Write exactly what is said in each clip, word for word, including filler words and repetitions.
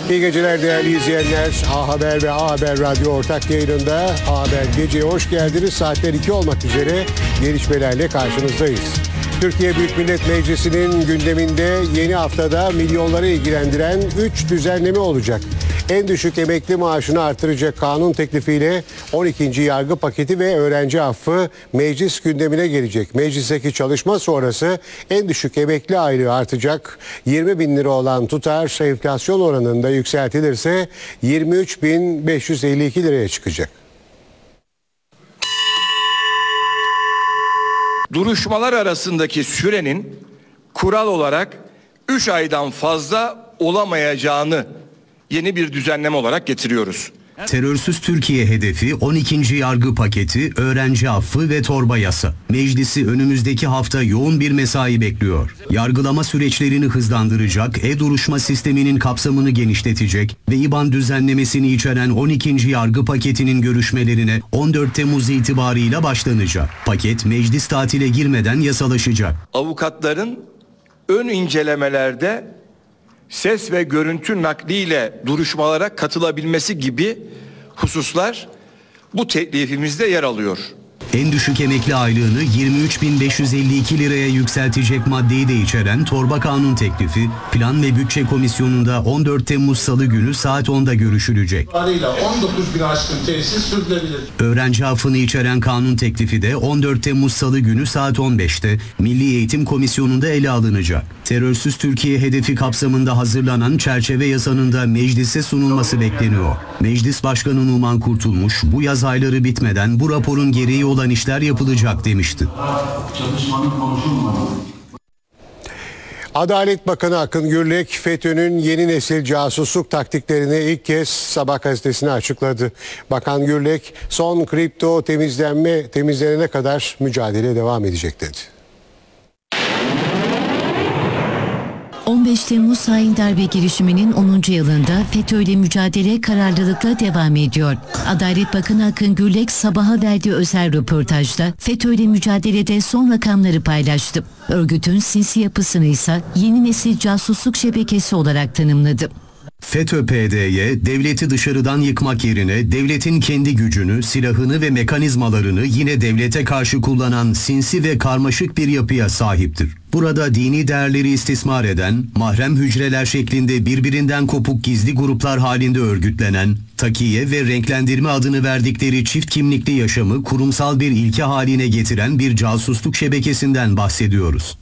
İyi geceler değerli izleyenler. A Haber ve A Haber Radyo ortak yayınında A Haber Gece'ye hoş geldiniz. Saatler iki olmak üzere gelişmelerle karşınızdayız. Türkiye Büyük Millet Meclisi'nin gündeminde yeni haftada milyonları ilgilendiren üç düzenleme olacak. En düşük emekli maaşını artıracak kanun teklifiyle on ikinci yargı paketi ve öğrenci affı meclis gündemine gelecek. Meclisteki çalışma sonrası en düşük emekli aylığı artacak. yirmi bin lira olan tutar enflasyon oranında yükseltilirse yirmi üç bin beş yüz elli iki liraya çıkacak. Duruşmalar arasındaki sürenin kural olarak üç aydan fazla olamayacağını yeni bir düzenleme olarak getiriyoruz. Terörsüz Türkiye hedefi on ikinci yargı paketi, öğrenci affı ve torba yasa. Meclisi önümüzdeki hafta yoğun bir mesai bekliyor. Yargılama süreçlerini hızlandıracak, e-duruşma sisteminin kapsamını genişletecek ve İBAN düzenlemesini içeren on ikinci yargı paketinin görüşmelerine on dört Temmuz itibarıyla başlanacak. Paket meclis tatile girmeden yasalaşacak. Avukatların ön incelemelerde ses ve görüntü nakliyle duruşmalara katılabilmesi gibi hususlar bu teklifimizde yer alıyor. En düşük emekli aylığını yirmi üç bin beş yüz elli iki liraya yükseltecek maddeyi de içeren torba kanun teklifi Plan ve Bütçe Komisyonu'nda on dört Temmuz Salı günü saat onda görüşülecek. on dokuz bin aşkın tesis sürdürülebilir. Öğrenci affını içeren kanun teklifi de on dört Temmuz Salı günü saat on beşte Milli Eğitim Komisyonu'nda ele alınacak. Terörsüz Türkiye hedefi kapsamında hazırlanan çerçeve yasanın da meclise sunulması bekleniyor. Meclis Başkanı Numan Kurtulmuş bu yaz ayları bitmeden bu raporun gereği olan işler yapılacak demişti. Adalet Bakanı Akın Gürlek, FETÖ'nün yeni nesil casusluk taktiklerini ilk kez Sabah gazetesine açıkladı. Bakan Gürlek, son kripto temizlenme temizlenene kadar mücadele devam edecek dedi. on beş Temmuz hain darbe girişiminin onuncu yılında FETÖ'yle mücadele kararlılıkla devam ediyor. Adalet Bakanı Akın Gürlek sabaha verdiği özel röportajda FETÖ'yle mücadelede son rakamları paylaştı. Örgütün sinsi yapısını ise yeni nesil casusluk şebekesi olarak tanımladı. FETÖ-P D Y, devleti dışarıdan yıkmak yerine devletin kendi gücünü, silahını ve mekanizmalarını yine devlete karşı kullanan sinsi ve karmaşık bir yapıya sahiptir. Burada dini değerleri istismar eden, mahrem hücreler şeklinde birbirinden kopuk gizli gruplar halinde örgütlenen, takiye ve renklendirme adını verdikleri çift kimlikli yaşamı kurumsal bir ilke haline getiren bir casusluk şebekesinden bahsediyoruz.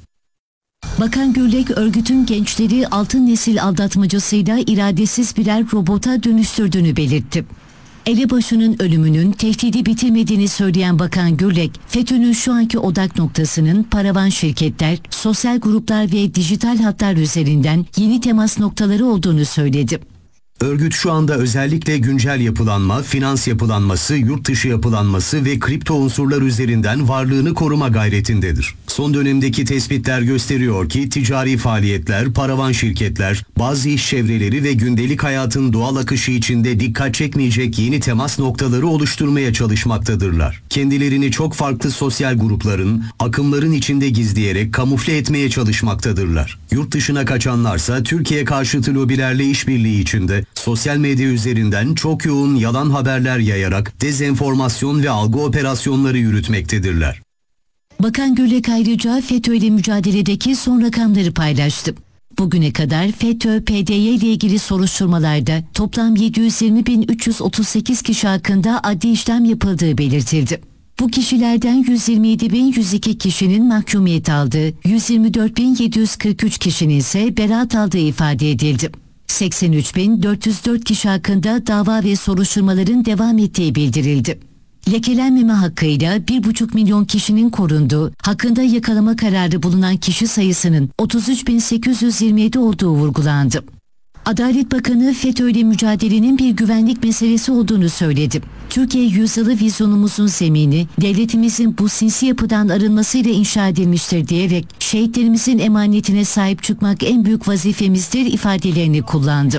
Bakan Gürlek, örgütün gençleri altın nesil aldatmacasıyla iradesiz birer robota dönüştürdüğünü belirtti. Elebaşı'nın ölümünün tehdidi bitirmediğini söyleyen Bakan Gürlek, FETÖ'nün şu anki odak noktasının paravan şirketler, sosyal gruplar ve dijital hatlar üzerinden yeni temas noktaları olduğunu söyledi. Örgüt şu anda özellikle güncel yapılanma, finans yapılanması, yurt dışı yapılanması ve kripto unsurlar üzerinden varlığını koruma gayretindedir. Son dönemdeki tespitler gösteriyor ki ticari faaliyetler, paravan şirketler, bazı iş çevreleri ve gündelik hayatın doğal akışı içinde dikkat çekmeyecek yeni temas noktaları oluşturmaya çalışmaktadırlar. Kendilerini çok farklı sosyal grupların, akımların içinde gizleyerek kamufle etmeye çalışmaktadırlar. Yurt dışına kaçanlarsa Türkiye karşıtı lobilerle işbirliği içinde sosyal medya üzerinden çok yoğun yalan haberler yayarak dezenformasyon ve algı operasyonları yürütmektedirler. Bakan Gürlek ayrıca FETÖ ile mücadeledeki son rakamları paylaştı. Bugüne kadar FETÖ-P D Y ile ilgili soruşturmalarda toplam yedi yüz yirmi bin üç yüz otuz sekiz kişi hakkında adli işlem yapıldığı belirtildi. Bu kişilerden yüz yirmi yedi bin yüz iki kişinin mahkumiyet aldığı, yüz yirmi dört bin yedi yüz kırk üç kişinin ise beraat aldığı ifade edildi. seksen üç bin dört yüz dört kişi hakkında dava ve soruşturmaların devam ettiği bildirildi. Lekelenmeme hakkıyla bir buçuk milyon kişinin korunduğu, hakkında yakalama kararı bulunan kişi sayısının otuz üç bin sekiz yüz yirmi yedi olduğu vurgulandı. Adalet Bakanı FETÖ ile mücadelenin bir güvenlik meselesi olduğunu söyledi. Türkiye yüzyılı vizyonumuzun zemini devletimizin bu sinsi yapıdan arınmasıyla inşa edilmiştir diyerek şehitlerimizin emanetine sahip çıkmak en büyük vazifemizdir ifadelerini kullandı.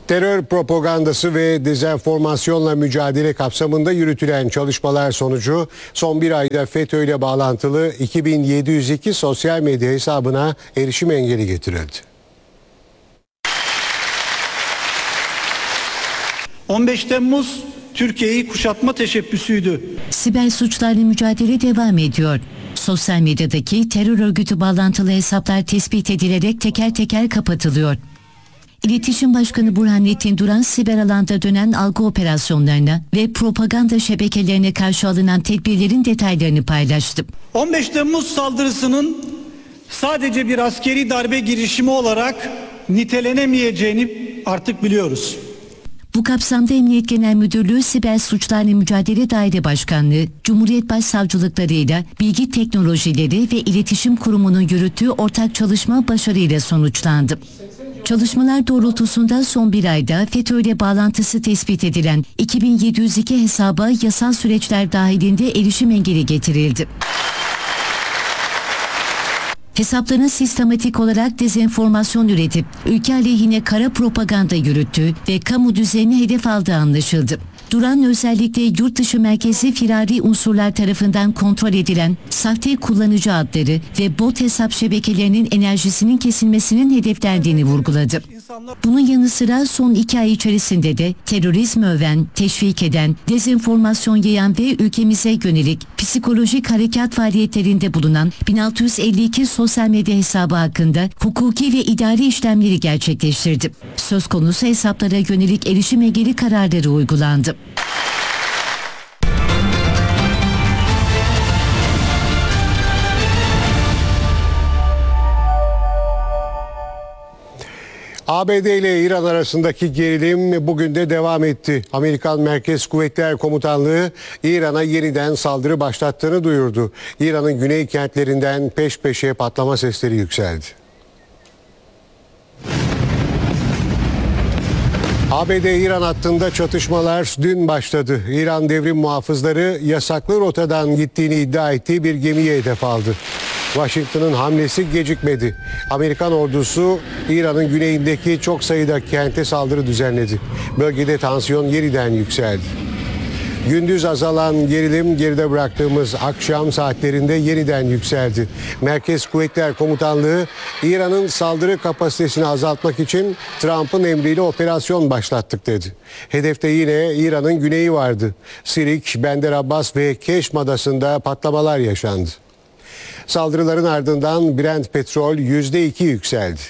Terör propagandası ve dezenformasyonla mücadele kapsamında yürütülen çalışmalar sonucu son bir ayda FETÖ ile bağlantılı iki bin yedi yüz iki sosyal medya hesabına erişim engeli getirildi. on beş Temmuz Türkiye'yi kuşatma teşebbüsüydü. Siber suçlarla mücadele devam ediyor. Sosyal medyadaki terör örgütü bağlantılı hesaplar tespit edilerek teker teker kapatılıyor. İletişim Başkanı Burhanettin Duran, siber alanda dönen algı operasyonlarına ve propaganda şebekelerine karşı alınan tedbirlerin detaylarını paylaştı. on beş Temmuz saldırısının sadece bir askeri darbe girişimi olarak nitelenemeyeceğini artık biliyoruz. Bu kapsamda Emniyet Genel Müdürlüğü Siber Suçlarla Mücadele Daire Başkanlığı, Cumhuriyet Başsavcılıklarıyla Bilgi Teknolojileri ve İletişim Kurumu'nun yürüttüğü ortak çalışma başarıyla sonuçlandı. Çalışmalar doğrultusunda son bir ayda FETÖ ile bağlantısı tespit edilen iki bin yedi yüz iki hesaba yasal süreçler dahilinde erişim engeli getirildi. Hesapların sistematik olarak dezenformasyon üretip ülke aleyhine kara propaganda yürüttüğü ve kamu düzenini hedef aldığı anlaşıldı. Duran özellikle yurt dışı merkezi firari unsurlar tarafından kontrol edilen sahte kullanıcı adları ve bot hesap şebekelerinin enerjisinin kesilmesinin hedeflendiğini vurguladı. Bunun yanı sıra son iki ay içerisinde de terörizmi öven, teşvik eden, dezenformasyon yayan ve ülkemize yönelik psikolojik harekat faaliyetlerinde bulunan bin altı yüz elli iki sosyal medya hesabı hakkında hukuki ve idari işlemleri gerçekleştirdi. Söz konusu hesaplara yönelik erişim engeli kararları uygulandı. A B D ile İran arasındaki gerilim bugün de devam etti. Amerikan Merkez Kuvvetler Komutanlığı İran'a yeniden saldırı başlattığını duyurdu. İran'ın güney kentlerinden peş peşe patlama sesleri yükseldi. A B D-İran hattında çatışmalar dün başladı. İran devrim muhafızları yasaklı rotadan gittiğini iddia ettiği bir gemiye hedef aldı. Washington'ın hamlesi gecikmedi. Amerikan ordusu İran'ın güneyindeki çok sayıda kente saldırı düzenledi. Bölgede tansiyon yeniden yükseldi. Gündüz azalan gerilim geride bıraktığımız akşam saatlerinde yeniden yükseldi. Merkez Kuvvetler Komutanlığı İran'ın saldırı kapasitesini azaltmak için Trump'ın emriyle operasyon başlattık dedi. Hedefte yine İran'ın güneyi vardı. Sirik, Bender Abbas ve Keşm Adası'nda patlamalar yaşandı. Saldırıların ardından Brent petrol yüzde iki yükseldi.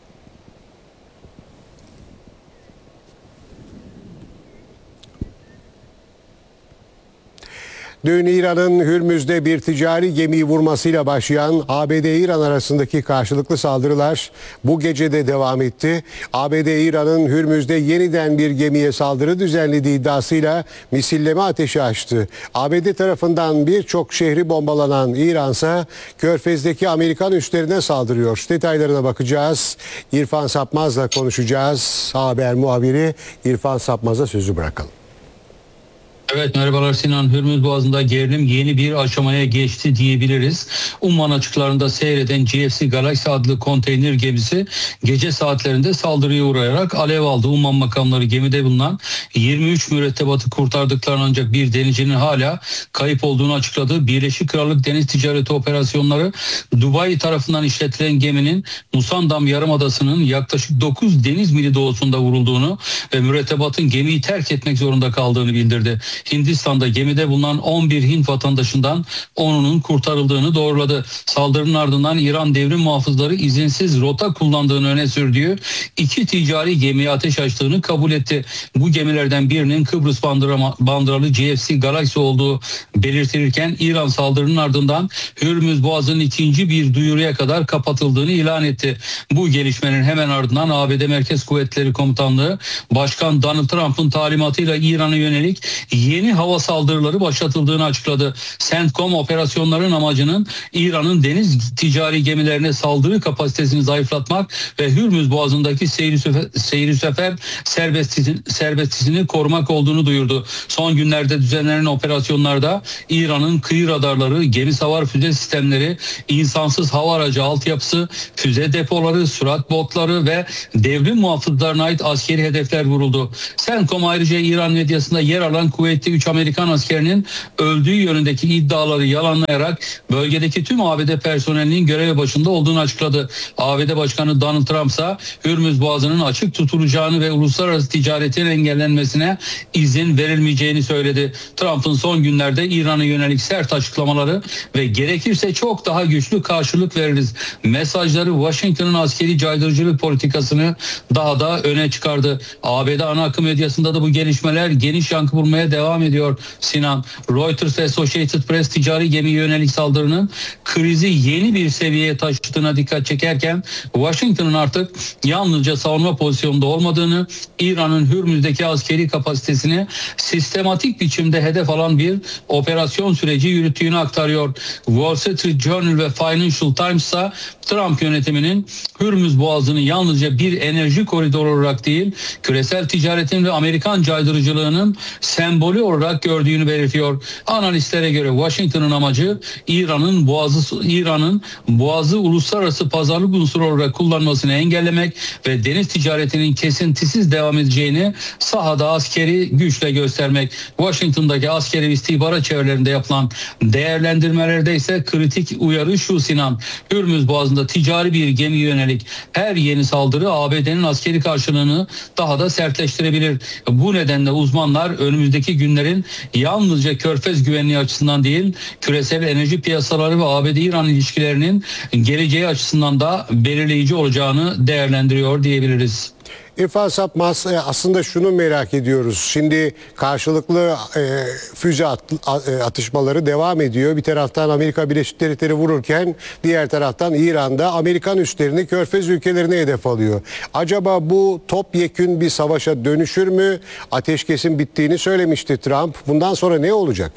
Dün İran'ın Hürmüz'de bir ticari gemiyi vurmasıyla başlayan A B D-İran arasındaki karşılıklı saldırılar bu gece de devam etti. A B D İran'ın Hürmüz'de yeniden bir gemiye saldırı düzenlediği iddiasıyla misilleme ateşi açtı. A B D tarafından birçok şehri bombalanan İran ise Körfez'deki Amerikan üslerine saldırıyor. Detaylarına bakacağız. İrfan Sapmaz'la konuşacağız. Haber muhabiri İrfan Sapmaz'a sözü bırakalım. Evet, merhabalar Sinan. Hürmüz Boğazı'nda gerilim yeni bir aşamaya geçti diyebiliriz. Umman açıklarında seyreden G F C Galaxy adlı konteyner gemisi gece saatlerinde saldırıya uğrayarak alev aldı. Umman makamları gemide bulunan yirmi üç mürettebatı kurtardıklarını ancak bir denizcinin hala kayıp olduğunu açıkladı. Birleşik Krallık Deniz Ticareti Operasyonları Dubai tarafından işletilen geminin Musandam Yarımadası'nın yaklaşık dokuz deniz mili doğusunda vurulduğunu ve mürettebatın gemiyi terk etmek zorunda kaldığını bildirdi. Hindistan'da gemide bulunan on bir Hint vatandaşından onunun kurtarıldığını doğruladı. Saldırının ardından İran devrim muhafızları izinsiz rota kullandığını öne sürdüğü iki ticari gemiye ateş açtığını kabul etti. Bu gemilerden birinin Kıbrıs bandıralı G F C Galaxy olduğu belirtilirken İran saldırının ardından Hürmüz Boğazı'nın ikinci bir duyuruya kadar kapatıldığını ilan etti. Bu gelişmenin hemen ardından A B D Merkez Kuvvetleri Komutanlığı Başkan Donald Trump'ın talimatıyla İran'a yönelik yeni hava saldırıları başlatıldığını açıkladı. CENTCOM operasyonların amacının İran'ın deniz ticari gemilerine saldırı kapasitesini zayıflatmak ve Hürmüz Boğazı'ndaki seyri sefer, seyri sefer serbestisini, serbestisini korumak olduğunu duyurdu. Son günlerde düzenlenen operasyonlarda İran'ın kıyı radarları, gemi savar füze sistemleri, insansız hava aracı altyapısı, füze depoları, sürat botları ve devrim muhafızlarına ait askeri hedefler vuruldu. CENTCOM ayrıca İran medyasında yer alan kuvvetli üç Amerikan askerinin öldüğü yönündeki iddiaları yalanlayarak bölgedeki tüm A B D personelinin görev başında olduğunu açıkladı. A B D Başkanı Donald Trump ise Hürmüz Boğazı'nın açık tutulacağını ve uluslararası ticaretin engellenmesine izin verilmeyeceğini söyledi. Trump'ın son günlerde İran'a yönelik sert açıklamaları ve gerekirse çok daha güçlü karşılık veririz mesajları Washington'ın askeri caydırıcılık politikasını daha da öne çıkardı. A B D ana akım medyasında da bu gelişmeler geniş yankı bulmaya devam ediyor. Sinan, Reuters ve Associated Press ticari gemiye yönelik saldırının krizi yeni bir seviyeye taşıdığına dikkat çekerken Washington'ın artık yalnızca savunma pozisyonunda olmadığını, İran'ın Hürmüz'deki askeri kapasitesini sistematik biçimde hedef alan bir operasyon süreci yürüttüğünü aktarıyor. Wall Street Journal ve Financial Times ise Trump yönetiminin Hürmüz Boğazı'nı yalnızca bir enerji koridoru olarak değil, küresel ticaretin ve Amerikan caydırıcılığının sembolü olarak gördüğünü belirtiyor. Analistlere göre Washington'ın amacı İran'ın boğazı İran'ın boğazı uluslararası pazarlık unsuru olarak kullanmasını engellemek ve deniz ticaretinin kesintisiz devam edeceğini sahada askeri güçle göstermek. Washington'daki askeri istihbarat çevrelerinde yapılan değerlendirmelerde ise kritik uyarı şu Sinan. Hürmüz Boğazı'nda ticari bir gemi yönelik her yeni saldırı A B D'nin askeri karşılığını daha da sertleştirebilir. Bu nedenle uzmanlar önümüzdeki günlerin yalnızca Körfez güvenliği açısından değil, küresel enerji piyasaları ve A B D-İran ilişkilerinin geleceği açısından da belirleyici olacağını değerlendiriyor diyebiliriz. İrfan Sapmaz, aslında şunu merak ediyoruz. Şimdi karşılıklı e, füze at, e, atışmaları devam ediyor. Bir taraftan Amerika Birleşik Devletleri vururken diğer taraftan İran'da Amerikan üslerini Körfez ülkelerine hedef alıyor. Acaba bu topyekün bir savaşa dönüşür mü? Ateşkesin bittiğini söylemişti Trump. Bundan sonra ne olacak?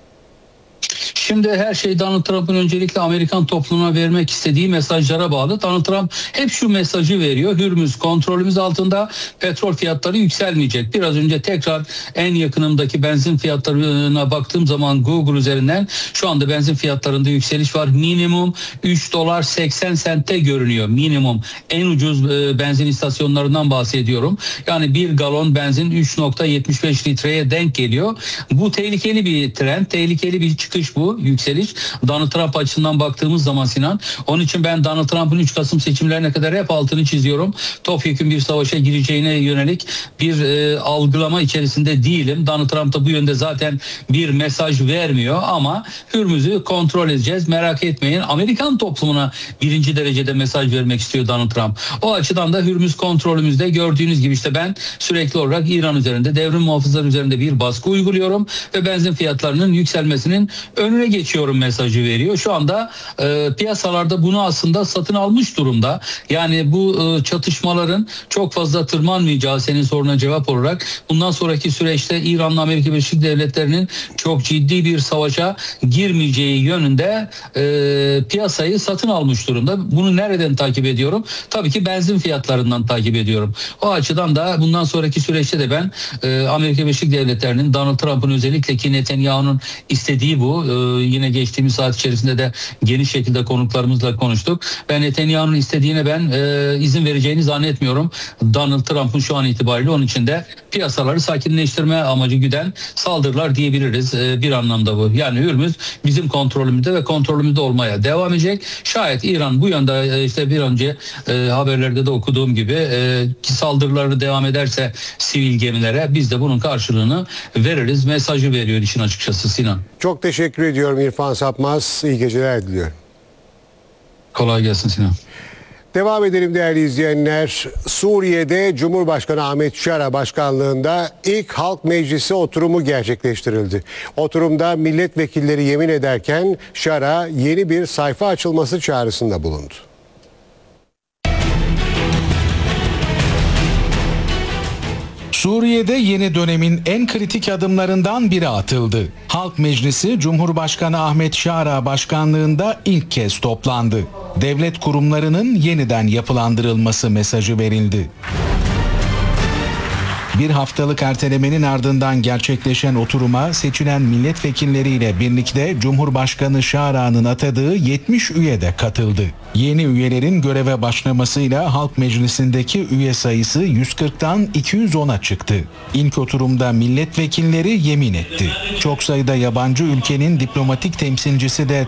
Şimdi her şey Donald Trump'ın öncelikle Amerikan toplumuna vermek istediği mesajlara bağlı. Donald Trump hep şu mesajı veriyor. Hürmüz kontrolümüz altında, petrol fiyatları yükselmeyecek. Biraz önce tekrar en yakınımdaki benzin fiyatlarına baktığım zaman Google üzerinden şu anda benzin fiyatlarında yükseliş var. Minimum üç dolar seksen sente görünüyor. Minimum. En ucuz benzin istasyonlarından bahsediyorum. Yani bir galon benzin üç nokta yetmiş beş litreye denk geliyor. Bu tehlikeli bir trend, tehlikeli bir çıkış bu. Yükseliş. Donald Trump açısından baktığımız zaman Sinan, onun için ben Donald Trump'ın üç Kasım seçimlerine kadar hep altını çiziyorum. Topyekun bir savaşa gireceğine yönelik bir e, algılama içerisinde değilim. Donald Trump da bu yönde zaten bir mesaj vermiyor ama Hürmüz'ü kontrol edeceğiz. Merak etmeyin. Amerikan toplumuna birinci derecede mesaj vermek istiyor Donald Trump. O açıdan da Hürmüz kontrolümüzde gördüğünüz gibi işte ben sürekli olarak İran üzerinde, devrim muhafızları üzerinde bir baskı uyguluyorum ve benzin fiyatlarının yükselmesinin önüne geçiyorum mesajı veriyor. Şu anda e, piyasalarda bunu aslında satın almış durumda. Yani bu e, çatışmaların çok fazla tırmanmayacağı, senin soruna cevap olarak bundan sonraki süreçte İran'la Amerika Birleşik Devletleri'nin çok ciddi bir savaşa girmeyeceği yönünde e, piyasayı satın almış durumda. Bunu nereden takip ediyorum? Tabii ki benzin fiyatlarından takip ediyorum. O açıdan da bundan sonraki süreçte de ben e, Amerika Birleşik Devletleri'nin, Donald Trump'ın özellikle ki Netanyahu'nun istediği bu. E, yine geçtiğimiz saat içerisinde de geniş şekilde konuklarımızla konuştuk. Ben Netanyahu'nun istediğine ben e, izin vereceğini zannetmiyorum. Donald Trump'ın şu an itibariyle onun için de piyasaları sakinleştirme amacı güden saldırılar diyebiliriz. E, bir anlamda bu. Yani Hürmüz bizim kontrolümüzde ve kontrolümüzde olmaya devam edecek. Şayet İran bu yönde e, işte bir önce e, haberlerde de okuduğum gibi e, saldırıları devam ederse sivil gemilere biz de bunun karşılığını veririz. Mesajı veriyor işin açıkçası Sinan. Çok teşekkür ediyorum İrfan Sapmaz. İyi geceler diliyorum. Kolay gelsin Sinan. Devam edelim değerli izleyenler. Suriye'de Cumhurbaşkanı Ahmet Şara başkanlığında ilk Halk Meclisi oturumu gerçekleştirildi. Oturumda milletvekilleri yemin ederken Şara yeni bir sayfa açılması çağrısında bulundu. Suriye'de yeni dönemin en kritik adımlarından biri atıldı. Halk Meclisi Cumhurbaşkanı Ahmet Şara başkanlığında ilk kez toplandı. Devlet kurumlarının yeniden yapılandırılması mesajı verildi. Bir haftalık ertelemenin ardından gerçekleşen oturuma seçilen milletvekilleriyle birlikte Cumhurbaşkanı Şara'nın atadığı yetmiş üye de katıldı. Yeni üyelerin göreve başlamasıyla Halk Meclisi'ndeki üye sayısı yüz kırktan iki yüz ona çıktı. İlk oturumda milletvekilleri yemin etti. Çok sayıda yabancı ülkenin diplomatik temsilcisi de